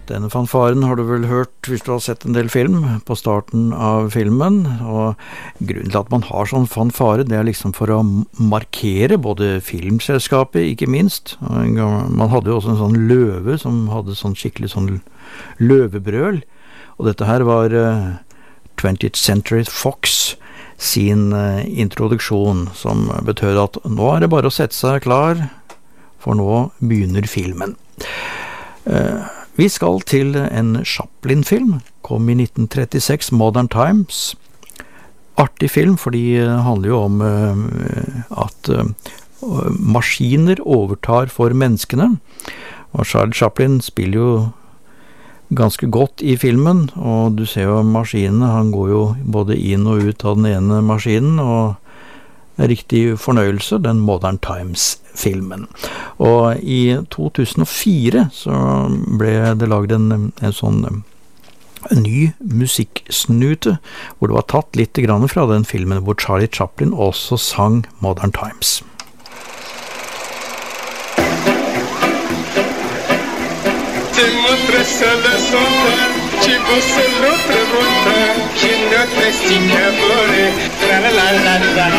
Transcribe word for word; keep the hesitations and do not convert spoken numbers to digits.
Denne fanfaren har du vel hørt hvis du har sett en del film på starten av filmen, og grunnen til at man har sånn fanfare, det er liksom for å markere både filmselskapet, ikke minst. Man hadde jo også en sånn løve som hadde sånn skikkelig sånn løvebrøl, og dette her var uh, twentieth Century Fox sin uh, introduksjon, som betød at nå er det bare å sette seg klar, for nå begynner filmen. Uh, Vi skal til en Chaplin-film, kom i nitten trettiseks, Modern Times. Artig film, fordi det handler jo om uh, at uh, maskiner overtar for menneskene. Og Charles Chaplin spiller jo ganske godt i filmen, og du ser jo maskinene, han går jo både inn og ut av den ene maskinen, og riktig fornøyelse, den Modern Times-filmen. Og i to tusen og fire så ble det laget en, en sånn en ny musikksnute, hvor det var tatt litt grann fra den filmen hvor Charlie Chaplin også sang Modern Times. Ci fosse l'altra volta che non resti cavole, tra la la la la.